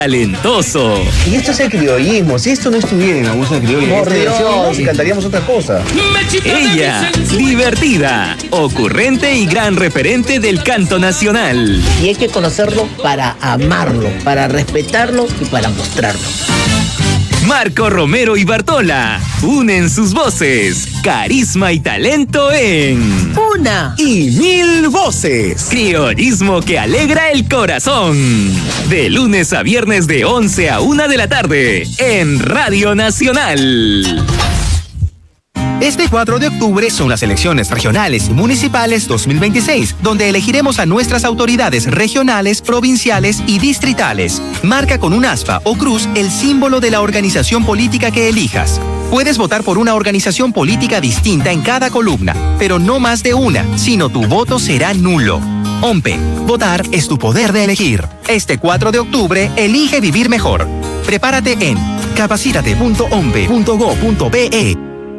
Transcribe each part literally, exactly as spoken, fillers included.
talentoso. Y esto es el criollismo. Si esto no estuviera en la música criolla, por Dios, y cantaríamos otra cosa. Ella, divertida, ocurrente y gran referente del canto nacional. Y hay que conocerlo para amarlo, para respetarlo y para mostrarlo. Marco Romero y Bartola unen sus voces, carisma y talento en Una y Mil Voces. Criollismo que alegra el corazón. De lunes a viernes de once a una de la tarde en Radio Nacional. Este cuatro de octubre son las elecciones regionales y municipales dos mil veintiséis, donde elegiremos a nuestras autoridades regionales, provinciales y distritales. Marca con un aspa o cruz el símbolo de la organización política que elijas. Puedes votar por una organización política distinta en cada columna, pero no más de una, sino tu voto será nulo. OMPE, votar es tu poder de elegir. Este cuatro de octubre, elige vivir mejor. Prepárate en capacítate punto ompe punto go punto be.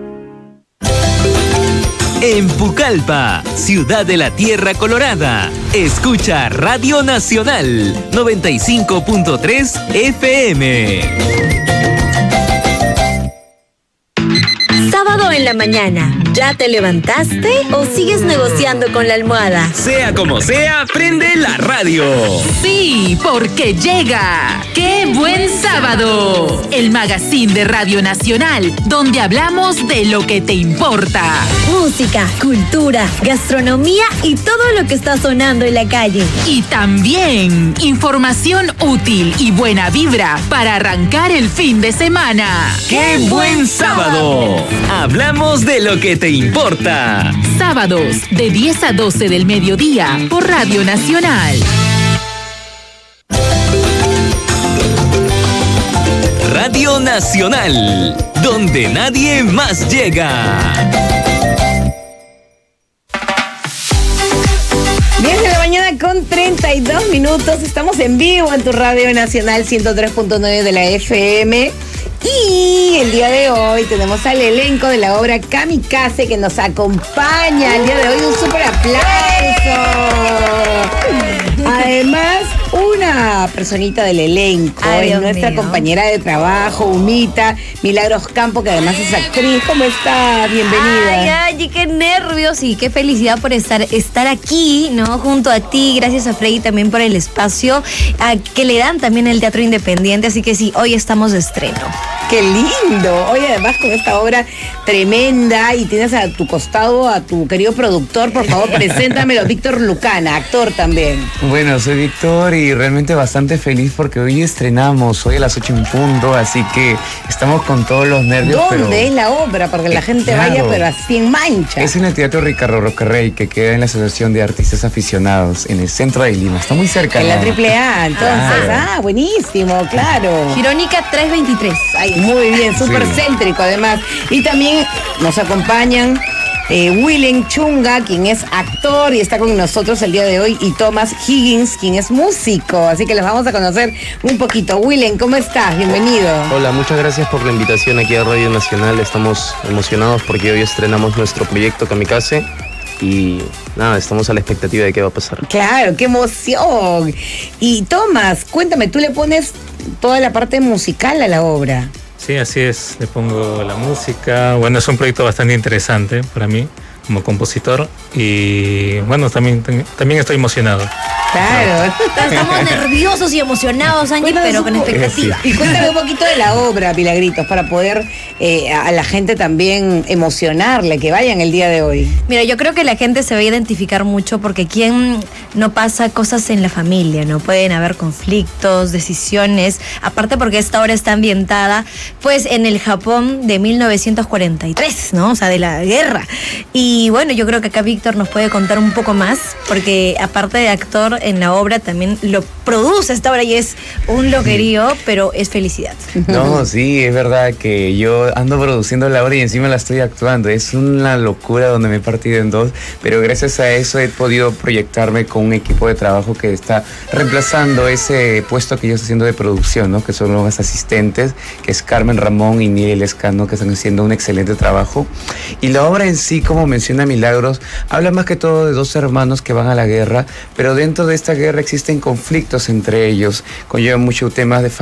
En Pucallpa, ciudad de la Tierra Colorada, escucha Radio Nacional noventa y cinco punto tres F M. Sábado en la mañana, ¿ya te levantaste o sigues negociando con la almohada? Sea como sea, prende la radio. Sí, porque llega ¡Qué buen sábado! El magazine de Radio Nacional, donde hablamos de lo que te importa. Música, cultura, gastronomía y todo lo que está sonando en la calle. Y también información útil y buena vibra para arrancar el fin de semana. ¡Qué buen sábado! Hablamos de lo que te importa. Sábados de diez a doce del mediodía por Radio Nacional. Radio Nacional, donde nadie más llega. diez de la mañana con treinta y dos minutos. Estamos en vivo en tu Radio Nacional ciento tres punto nueve de la F M. Y el día de hoy tenemos al elenco de la obra Kamikaze que nos acompaña. El día de hoy un súper aplauso. Además, una personita del elenco, Ay, es Dios nuestra mío. compañera de trabajo, Humita, Milagros Campo, que además es actriz. ¿Cómo estás? Bienvenida. Ay, ay, qué nervios y qué felicidad por estar, estar aquí, ¿no? Junto a ti, gracias a Freddy también por el espacio a, que le dan también el Teatro Independiente, así que sí, hoy estamos de estreno. ¡Qué lindo! Hoy además con esta obra tremenda y tienes a tu costado a tu querido productor, por favor, preséntamelo, Víctor Lucana, actor también. Bueno, soy Víctor y realmente bastante feliz porque hoy estrenamos, hoy a las ocho en punto, así que estamos con todos los nervios. ¿Dónde pero... es la obra? Para que la gente Claro. vaya, pero así en mancha. Es en el Teatro Ricardo Rocarrey, que queda en la Asociación de Artistas Aficionados, en el centro de Lima. Está muy cerca. En la ¿no? triple A, entonces. Claro. Ah, buenísimo, claro. Girónica trescientos veintitrés. Ay, muy bien, súper Sí. céntrico además. Y también nos acompañan eh, Willem Chunga, quien es actor y está con nosotros el día de hoy, y Thomas Higgins, quien es músico. Así que les vamos a conocer un poquito. Willem, ¿cómo estás? Bienvenido. Hola, muchas gracias por la invitación aquí a Radio Nacional. Estamos emocionados porque hoy estrenamos nuestro proyecto Kamikaze y nada, estamos a la expectativa de qué va a pasar. Claro, qué emoción. Y Thomas, cuéntame, tú le pones toda la parte musical a la obra. Sí, así es, le pongo la música. Bueno, es un proyecto bastante interesante para mí como compositor y bueno, también, también estoy emocionado. Claro. Estamos nerviosos y emocionados, Angie, Cuéntanos pero con un poco- expectativa. Y cuéntame un poquito de la obra, Milagritos, para poder eh, a la gente también emocionarle, que vayan el día de hoy. Mira, yo creo que la gente se va a identificar mucho porque quién no pasa cosas en la familia, ¿no? Pueden haber conflictos, decisiones, aparte porque esta obra está ambientada pues en el Japón de mil novecientos cuarenta y tres, ¿no? O sea, de la guerra. Y bueno, yo creo que acá Víctor nos puede contar un poco más porque aparte de actor en la obra también lo produce esta obra y es un loquerío, pero es felicidad. No, sí, es verdad que yo ando produciendo la obra y encima la estoy actuando. Es una locura donde me he partido en dos, pero gracias a eso he podido proyectarme con un equipo de trabajo que está reemplazando ese puesto que yo estoy haciendo de producción, ¿no? Que son los asistentes, que es Carmen Ramón y Miguel Escano, que están haciendo un excelente trabajo. Y la obra en sí, como mencioné, menciona Milagros, habla más que todo de dos hermanos que van a la guerra, pero dentro de esta guerra existen conflictos entre ellos, conlleva muchos temas de